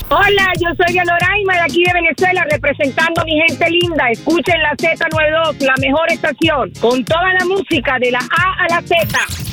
Hola, yo soy Yanoraima de aquí de Venezuela, representando a mi gente linda. Escuchen la Z92, la mejor estación, con toda la música de la A a la Z.